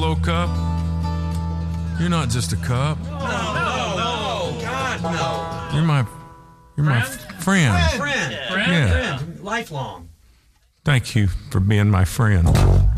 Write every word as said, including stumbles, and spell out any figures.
Hello, Cup. You're not just a cup. No, no, no. God, no. You're my, you're my Friend? friend. Friend. Yeah. Friend. Lifelong. Thank you for being my friend.